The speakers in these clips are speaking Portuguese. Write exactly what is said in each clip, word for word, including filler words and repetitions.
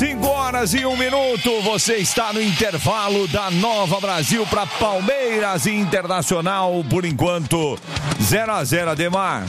cinco horas e um minuto, você está no intervalo da Nova Brasil para Palmeiras e Internacional, por enquanto, zero a zero, Ademar.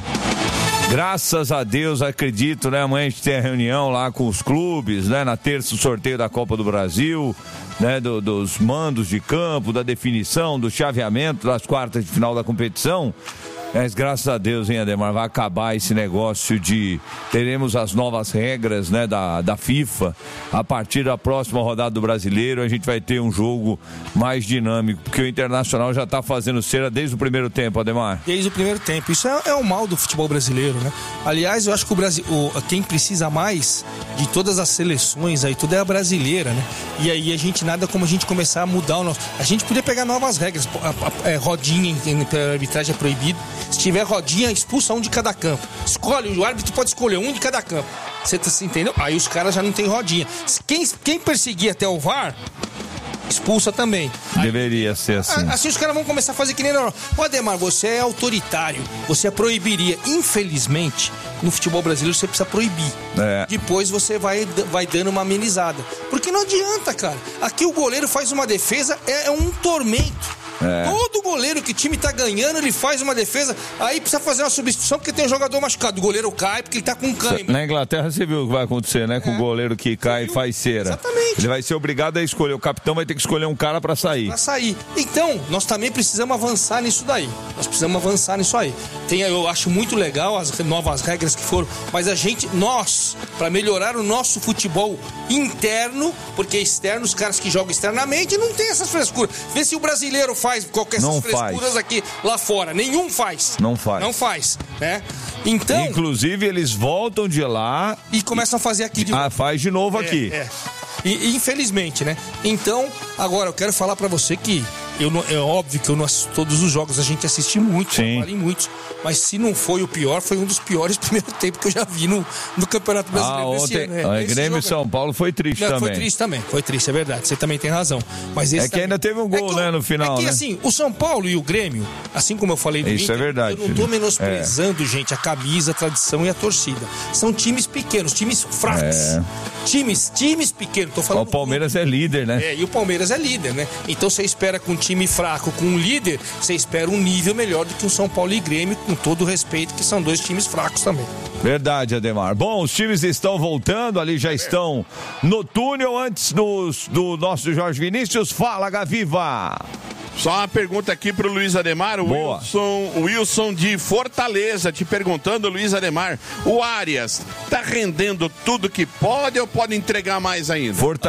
Graças a Deus, acredito, né? Amanhã a gente tem a reunião lá com os clubes, né? Na terça, o sorteio da Copa do Brasil, né? Do, dos mandos de campo, da definição, do chaveamento das quartas de final da competição. Mas graças a Deus, hein, Ademar, vai acabar esse negócio de... Teremos as novas regras, né, da, da FIFA. A partir da próxima rodada do Brasileiro, a gente vai ter um jogo mais dinâmico, porque o Internacional já está fazendo cera desde o primeiro tempo, Ademar. Desde o primeiro tempo. Isso é, é o mal do futebol brasileiro, né? Aliás, eu acho que o Brasil, o, quem precisa mais de todas as seleções aí, tudo é a brasileira, né? E aí a gente, nada como a gente começar a mudar o nosso... A gente podia pegar novas regras. A, a, a, rodinha pela arbitragem é proibido. Se tiver rodinha, expulsa um de cada campo. Escolhe, o árbitro pode escolher um de cada campo. Você tá, entendeu? Aí os caras já não tem rodinha. Quem, quem perseguir até o V A R, expulsa também. Deveria Aí, ser assim. Assim os caras vão começar a fazer que nem na Europa. Ô Ademar, você é autoritário. Você proibiria. Infelizmente, no futebol brasileiro você precisa proibir. É. Depois você vai, vai dando uma amenizada. Porque não adianta, cara. Aqui o goleiro faz uma defesa, é, é um tormento. É. Todo goleiro que o time tá ganhando, ele faz uma defesa, aí precisa fazer uma substituição porque tem um jogador machucado. O goleiro cai porque ele tá com cãibra. Na Inglaterra você viu o que vai acontecer, né? Com é. o goleiro que cai e faz cera. Exatamente. Ele vai ser obrigado a escolher. O capitão vai ter que escolher um cara pra sair. Pra sair. Então, nós também precisamos avançar nisso daí. Nós precisamos avançar nisso aí. Tem, eu acho muito legal as novas regras que foram, mas a gente, nós, pra melhorar o nosso futebol interno, porque externo, os caras que jogam externamente, não tem essas frescuras. Vê se o brasileiro faz qualquer essas frescuras faz. Aqui, lá fora. Nenhum faz. Não faz. Não faz, né? Então... Inclusive, eles voltam de lá... E começam a fazer aqui de novo. Ah, faz de novo é, aqui. É. E, infelizmente, né? Então, agora, eu quero falar pra você que... Eu não, é óbvio que eu não assisto todos os jogos, a gente assiste muito, em muitos, mas se não foi o pior, foi um dos piores primeiros tempos que eu já vi no, no Campeonato Brasileiro. Ah, ontem, ano, é, Grêmio e São Paulo foi triste não, também. Foi triste também, foi triste, é verdade, você também tem razão. Mas esse é que também, ainda teve um gol, é que, né, no final, É que né? assim, o São Paulo e o Grêmio, assim como eu falei do Isso Inter, é verdade, eu não tô menosprezando, é. gente, a camisa, a tradição e a torcida. São times pequenos, times fracos. É. Times, times pequenos, tô falando... O Palmeiras é líder, né? É, e o Palmeiras é líder, né? Então você espera com um time fraco, com um líder, você espera um nível melhor do que o São Paulo e Grêmio, com todo o respeito, que são dois times fracos também. Verdade, Ademar. Bom, os times estão voltando, ali já estão no túnel. Antes do, do nosso Jorge Vinícius, fala, Gaviva! Só uma pergunta aqui pro Luiz Ademar, o Wilson, o Wilson de Fortaleza, te perguntando, Luiz Ademar, o Arias tá rendendo tudo que pode ou pode entregar mais ainda? Fortaleza.